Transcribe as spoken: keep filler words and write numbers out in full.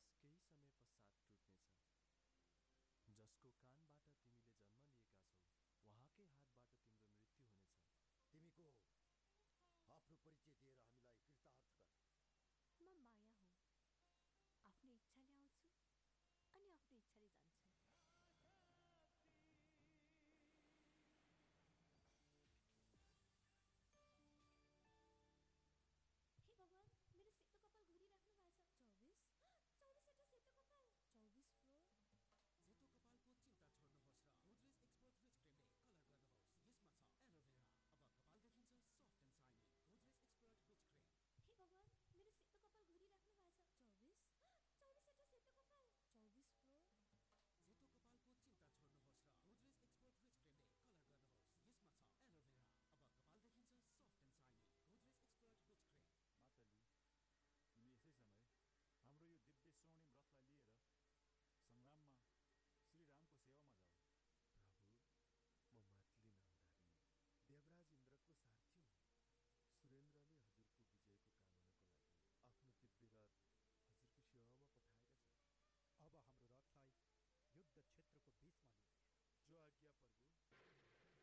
विश्वास केही समय पश्चात टुट्नेछ। जसको कानबाट तिमीले जन्म लिएका छौ उहाँकै हातबाट तिम्रो मृत्यु हुनेछ। तिमी को हौ? आफ्नो परिचय दिएर हामीलाई कृतार्थ गर। म माया हुँ। आफ्नो इच्छाले आउँछु अनि आफ्नो इच्छाले जान्छु।